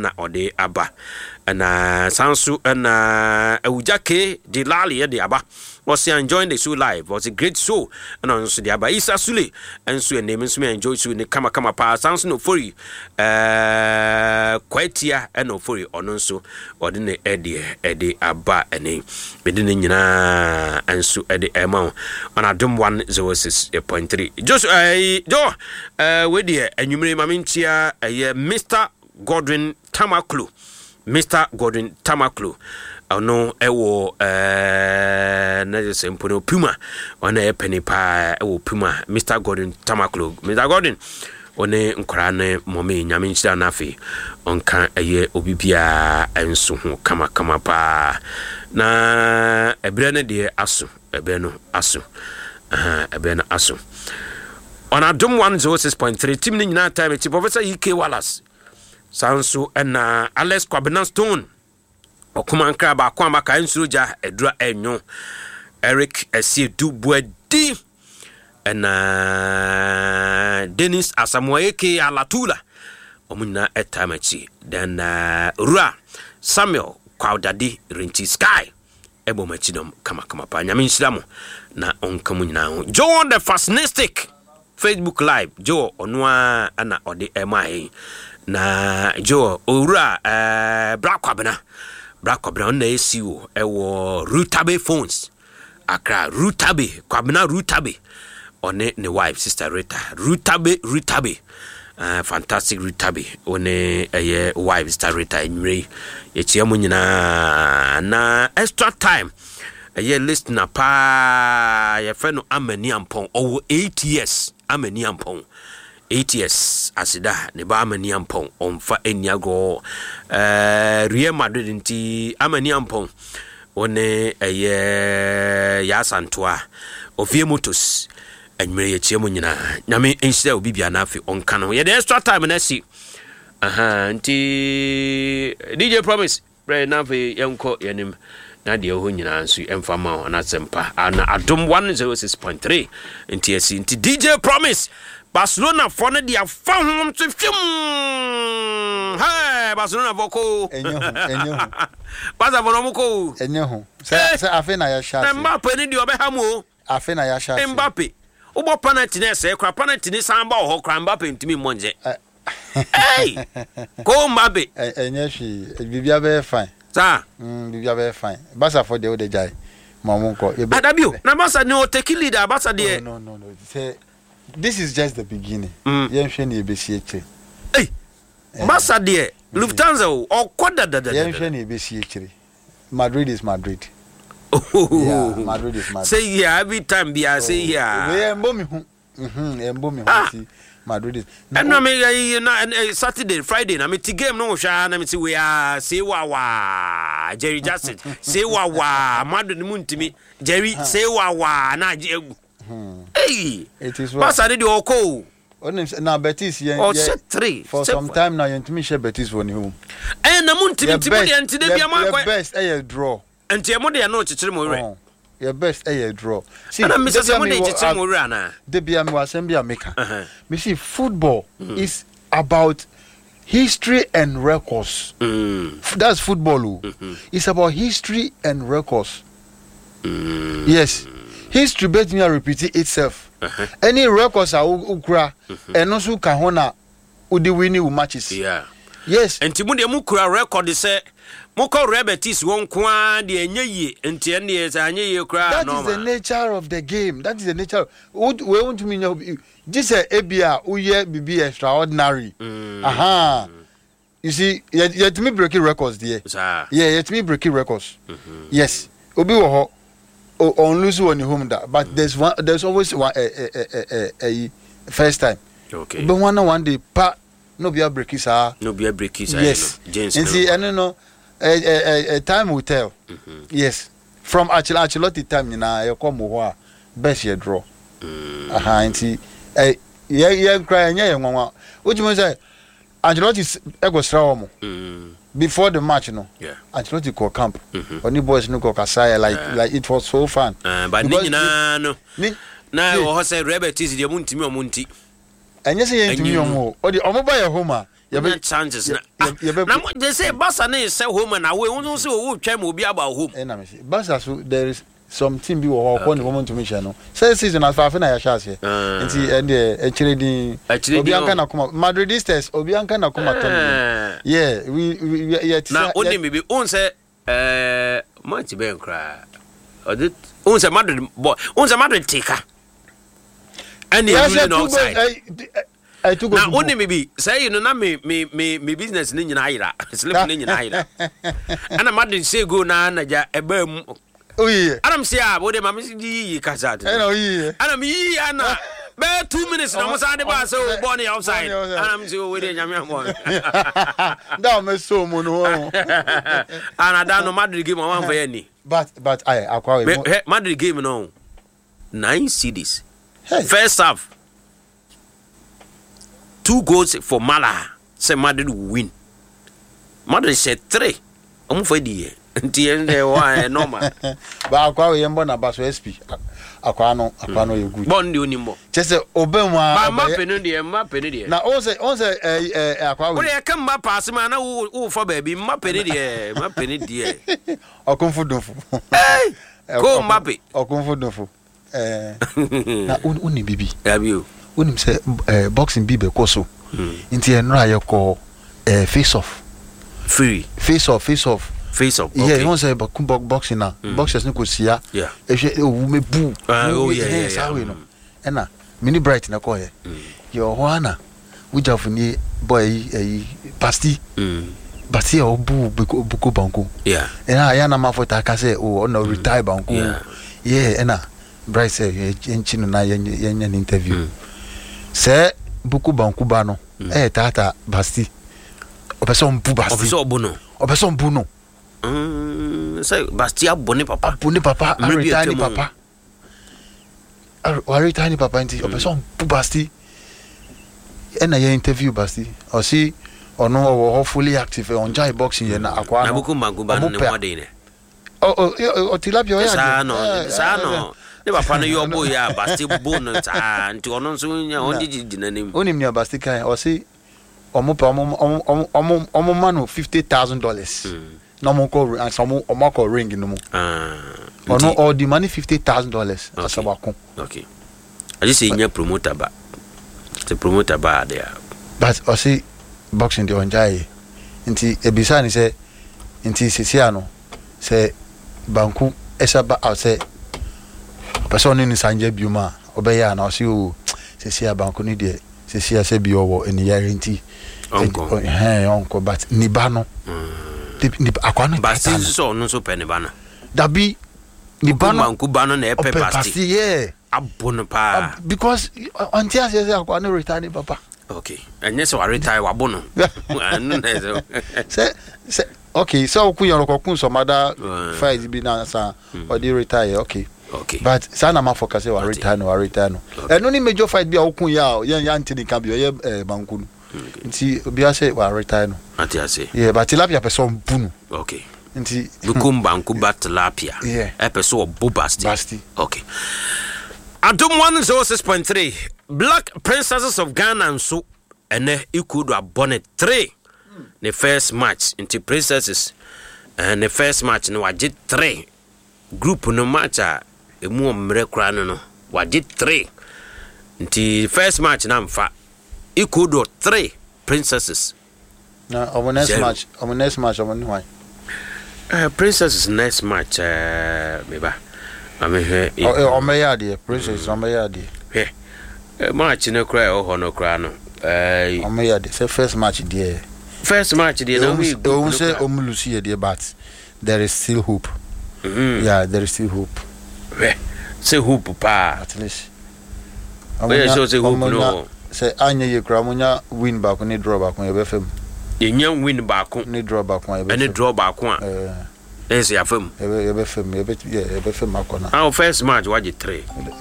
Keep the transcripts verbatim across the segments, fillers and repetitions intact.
ana ode aba na sansu na awujake de lali de aba was enjoying the show live was a great show and on so the aba Isa Sule and so name nso me enjoy so ne kama kama pa sansu no fori eh kwatia and no fori ono nso ode ne ede ede aba ene bede ne nyina anso ede ema on adom one oh six point three just eh jo eh we de anwumre mamintia eh Mister Godwin Tamaklo Mister Godwin Tamaklo ono ewo eh na just empono Puma ona e penny pa ewo Puma Mister Godwin Tamaklo Mister Godwin one nkora ne momme nyame nchira na afi onka eye obibia enso ho kama kama pa na ebre ne de aso ebe no aso aha ebe no aso on adom one oh six point three team ni nyina time ti Professor E K Wallace Sansu ena Alex Kwabena Stone okuma nkra ba kwa maka nsuroja edura enyo Eric Esiedu Buedi ena Dennis Asamoyeke Alatula omunyina etamachi then uh, Rua Samuel Kwaudadi Rinchi Sky ebo machidom kama kama pa nyame nshiramo na onkamu nyina ho Joe the Fascistic Facebook live Joe onwa ana ode emai na Joe owura eh Black Kwabena Black Kwabena na esiwo ewo Rutabe phones Accra Rutabe Kwabena Rutabe one ne wife sister Rita Rutabe Rutabe uh, fantastic Rutabe one eye wife sister Rita enwre yechia mu nyina na extra time eye listener pa ye fe no Amani Ampon owo eight years Amani Ampon eight years asida ne ba Amani Ampon onfa eniago eh Real Madrid nti Amani Ampon one eye ya santoa ofie motos enwere ye chiemu nyina nyame enhyira obi bia na afi onka no ye the extra time na si aha nti D J Promise bre na afi yenko yenim na de ho nyina nso emfa ma na sempa ana adom one oh six point three nti esi nti D J Promise Barcelona for na dia fa hom to fim hey Barcelona boko enyo enyo Baza bono mko enyo se se afi na ya sha Mbappe ni di obeha mu afi na ya sha Mbappe Ubo penalty na se kra penalty ni samba ho kra Mbappe ntimi monje hey ko Mbappe enye hwi bibia be fine sa mm bibia be fine Barca for the ode jai mamunko adabio na Barca ni o take leader Barca de no no no say this is just the beginning yen hwe na ebesi eche hey Barca de Lufthansa o koda da da yen hwe na ebesi eche Madrid is Madrid. Yeah, Madrid is Madrid. Say yeah, every time be I say yeah. We embo mi hu. Mhm, embo mi hu si Madrid is. And no me na Saturday, Friday na me ti game no hwa na me ti we are say wa wa Jerry Jackson. Say wa wa Madrid mu ntimi. Jerry say wa wa na je egu. Hey. It is what. Pass dey oko. Onim na Betis yen. Oh, three. For some time now yentimi share Betis woni home. Eh na mu ntimi ntimi dey ntide bia ma kwa. The best eh draw. And your mother no chichiri mo re. Your best eh draw. See, and I'm Mister Monday chichiri mo re ana. De bia me wasembia maker. Me see football mm. is about history and records. Mm. That's football. Mm-hmm. It's about history and records. Mm. Yes. History bet me repeat itself. Uh-huh. Any records are ukra and also can hona udi winning matches. Yeah. Yes. And Timude Mukura record say Moko Rebetis won kwa de enye yi enti ene ye anye ye kra that normal. Is the nature of the game. That is the nature. We want to mean this ebia uye bibi extraordinary. Mm. Aha. You see, yet me breaking records there. Sir. Yeah, yet me breaking records. Mm-hmm. Yes. Obi wo ho on lose one home that, but mm. there's one there's always one a a a first time. Okay. But one one day pa no be a breaking sir. No be a breaking sir. Yes. James. And see, I don't know. A, a, a time will tell. Mm-hmm. Yes. From actually actually time you know you come over best you draw. Mm. Aha, and see eh yeah yeah cry yeah yeah nwa. What you mean say Ancelotti ego straw before the match no. Yeah. Ancelotti call camp. Mm-hmm. Only boys no go kasaya like yeah. like it was so fun. Uh, but ni na no. Ni na wo say Rebetis de munti mi omunti. Enye say yen timi omo. O de omo ba ye home. no chances na na they say Barca na say home and away won say wo twa ma obi about home eh na me say Barca so there is some team bi wo ho ko ni moment to me share no say season as far na ya sha ase nti and e chire din obi anka na kuma Madridistas obi anka na kuma ton yeah we yeah na only maybe on say eh match be nkra odit on say Madrid boy on say Madrid tika and you know outside na only maybe say you know na me me me me business ni nyina ayira slip ni nyina ayira ana Madrid say go na na ja eba mu oh yeah ana me say ah bo de ma me yi kasa de ana yi ana me yi ana be two minutes na mo sa de ba so born outside ana me say we de nyame amon da me so mo no ana da no Madrid game one for any but but I akwa we Madrid game no nine C Ds first half two goals for Malaha. Say Madrid will win. Madrid said three. I'm for the end why normal. But akwa we yembo na baso S P. Akwa no akwa no ye good. Bon di onimbo. Chese obemwa. Ba ma penu de ma penu de. Na on say on say eh eh akwa we. We e kan ma pass ma na wo for baby ma penu de ma penu de. Okunfu donfu. Eh. Ko Mbappe. Okunfu donfu. Eh. Na uni bibi. Abi when him say uh, boxing be because inti enra ye call uh, face off free face off face off face off okay. Yeah you want say boxing na mm. boxers no ko sia yeah e hwe o me bu oh yeah yeah yeah we no ena mini bright na call here yo hoana wuja ni boy eh pasti mm bati o bu buko banko yeah ena ya na mafota ka say o no retire banko yeah yeah ena bright say enchinu na yen yen interview mm. Se buku bankuba no eh tata basti opeson bu basti opeson bu no opeson bu no mm say basti abone papa abone papa aritani papa aritani papa nti opeson bu basti ena ye interview basti o si ono o fully active on jai boxing ye na akwa na buku bankuba no mo de ne o o tilapia ya sa no sa no ne papa no yo boy ya basti bone ta nti ono nso nya on digi dinanim onim ni basti kan o si omo pa omo omo omo manu fifty thousand dollars no mo ko and some omo ko ring no mo ah ono all the money fifty thousand dollars asabako okay I just say nya promoter ba the promoter ba there but o si boxing the onjai nti ebisa ni say nti sisia no say banku esaba out say person ni sanje biuma obeya na o si o sisia banku ni de sisia se bi owo eni yarenti onko eh onko but ni ba no ni akwa no ba si so no so pe ni ba no dabi ni ba no banku ba no na e pe pasti yeah abono pa because until I say akwa no retire papa okay and yes wa retire wa bono anu na so say say okay so ku yon ko kun so mada fight bi na sa or dey retire okay okay but sana ma focus wa retire no wa retire no e no ni major fight bi a okun ya yan yan tin kan bi o ye banku no nti obi a say wa retire no ati ase yeah but tilapia person bunu okay nti bukum banku bat tilapia e person obo basti basti okay Adum one oh six point three Black Princesses of Ghana and so ene ikudu abone three the first match into Princesses and the first match no wajit three group no match a emu omre kra no no wajit three into first match na mfa ikudu three Princesses na our next Zero. match our next match our why uh Princesses next match uh meba ame he o me ya de Princesses o me ya de he match no kra o ho no kra no eh o me ya de first match there first match there no we go say omulusi there but there is still hope mm-hmm. Yeah there is still hope we say hope pa at least we so say hope no say anya ye kra munya win back ni draw back on your fm ye nya win back ni draw back on your any draw back on eh yes ya fam e be e be fam e be e be fam akona our first match waje three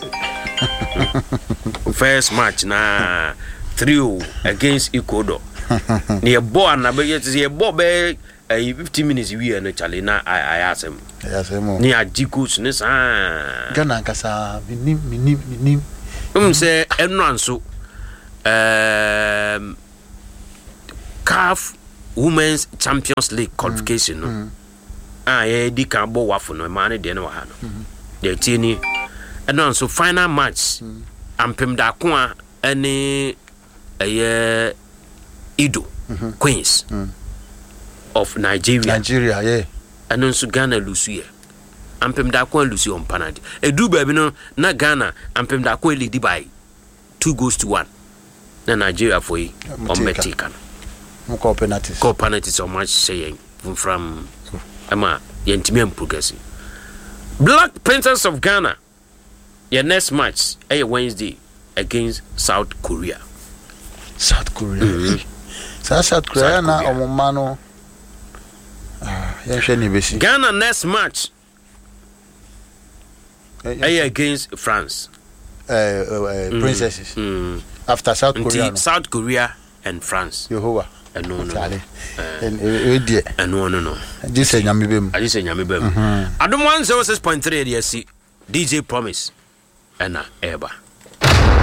first match na three against Ecuador near bo na be yet ye bo be fifty minutes we na chale na I asem asem ni ajikus ne sa Ghana nkasa minim minim minim um say eno anso um C A F Women's Champions League qualification no mm. ah yeah di kan bo wafo no ma ne de no wa ha no de tini and also final match mm. ampem da ko a ene eye Ido mm-hmm. Queens mm. of Nigeria Nigeria yeah and also Ghana lusu ye ampem da ko lusu on penalty edu ba bi no na Ghana ampem da ko lead by two goals to one na Nigeria for yi on Mexican mo ko penalties ko penalties so much saying from ama yentimi progressing Black Panthers of Ghana your next match eh Wednesday against South Korea South Korea mm-hmm. so South Korea South na omoma no ah ya hwe ni besi Ghana next match eh against France uh, uh, uh princesses mm. after South Korea no? South Korea and France Yehovah and no no and we die and no no no this nyame bem I just nyame bem Adom one oh six point three D S C D J Promise and Eba